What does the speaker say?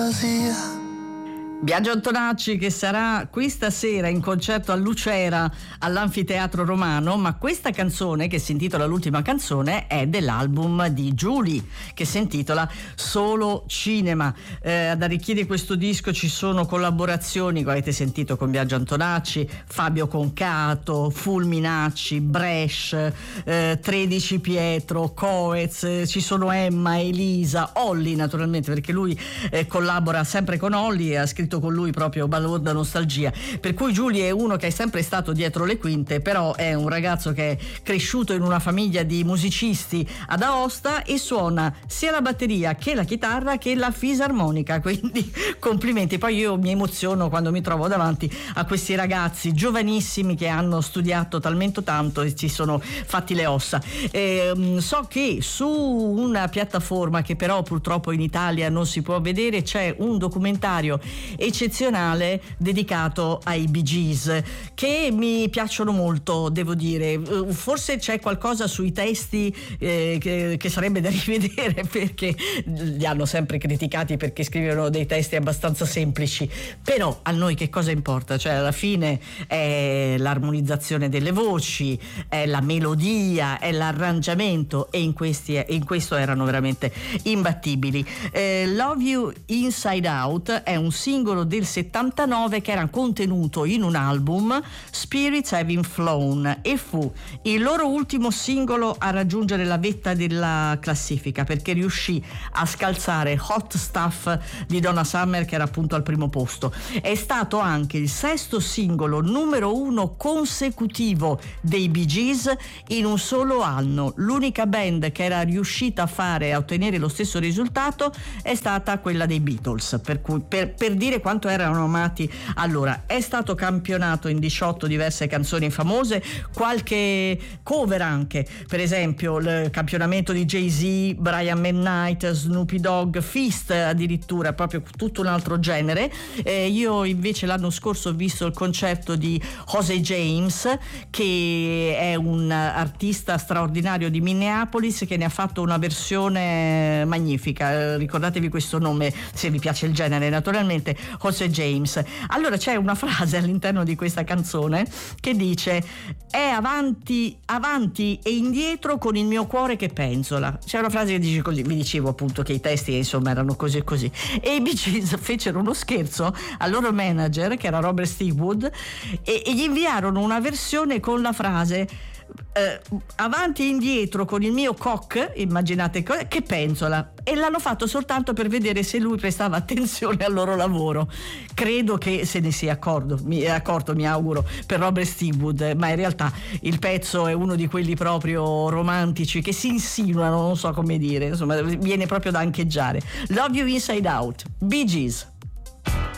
fantasia. Biagio Antonacci, che sarà questa sera in concerto a Lucera all'Anfiteatro Romano, ma questa canzone, che si intitola L'ultima canzone, è dell'album di Giuly, che si intitola Solo Cinema. Ad arricchire questo disco ci sono collaborazioni che avete sentito con Biagio Antonacci, Fabio Concato, Fulminacci, Brescia, 13 Pietro, Coez, ci sono Emma, Elisa, Olli naturalmente, perché lui collabora sempre con Olli e ha scritto con lui proprio Ballo da Nostalgia, per cui Giuly è uno che è sempre stato dietro le quinte, però è un ragazzo che è cresciuto in una famiglia di musicisti ad Aosta e suona sia la batteria che la chitarra che la fisarmonica, quindi complimenti. Poi io mi emoziono quando mi trovo davanti a questi ragazzi giovanissimi che hanno studiato talmente tanto e ci sono fatti le ossa. So che su una piattaforma che però purtroppo in Italia non si può vedere c'è un documentario eccezionale dedicato ai Bee Gees, che mi piacciono molto, devo dire. Forse c'è qualcosa sui testi che sarebbe da rivedere, perché li hanno sempre criticati perché scrivono dei testi abbastanza semplici, però a noi che cosa importa? Cioè alla fine è l'armonizzazione delle voci, è la melodia, è l'arrangiamento, e in questo erano veramente imbattibili. Love You Inside Out è un singolo del 79 che era contenuto in un album, Spirits Having Flown, e fu il loro ultimo singolo a raggiungere la vetta della classifica, perché riuscì a scalzare Hot Stuff di Donna Summer, che era appunto al primo posto. È stato anche il sesto singolo numero 1 consecutivo dei Bee Gees in un solo anno. L'unica band che era riuscita a ottenere lo stesso risultato è stata quella dei Beatles, per cui per dire quanto erano amati allora. È stato campionato in 18 diverse canzoni famose, qualche cover anche, per esempio il campionamento di Jay-Z, Brian McKnight, Snoopy Dogg, Fist addirittura, proprio tutto un altro genere. Io invece l'anno scorso ho visto il concerto di Jose James, che è un artista straordinario di Minneapolis, che ne ha fatto una versione magnifica. Ricordatevi questo nome se vi piace il genere, naturalmente, Jose James. Allora c'è una frase all'interno di questa canzone che dice: è avanti e indietro con il mio cuore che penzola. C'è una frase che dice così. Vi dicevo appunto che i testi insomma erano così e così, e i Bee Gees fecero uno scherzo al loro manager, che era Robert Stigwood, e gli inviarono una versione con la frase avanti e indietro con il mio cock, immaginate che penzola, e l'hanno fatto soltanto per vedere se lui prestava attenzione al loro lavoro. Credo che se ne sia accorto, mi auguro, per Robert Stigwood, ma in realtà il pezzo è uno di quelli proprio romantici che si insinuano, non so come dire, insomma viene proprio da ancheggiare. Love You Inside Out, Bee Gees.